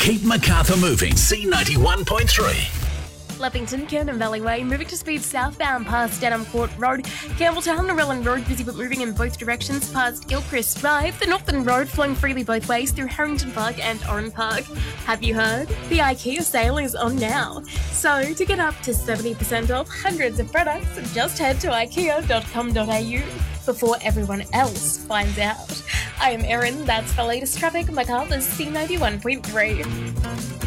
Keep Macarthur moving. C91.3. Leppington, Kernan Valley Way, moving to speed southbound past Denham Court Road. Campbelltown, Narellan Road, busy but moving in both directions past Gilchrist Drive. The Northern Road flowing freely both ways through Harrington Park and Oran Park. Have you heard? The IKEA sale is on now. So, to get up to 70% off hundreds of products, just head to ikea.com.au before everyone else finds out. I am Erin, that's for latest traffic, Macarthur's C91.3.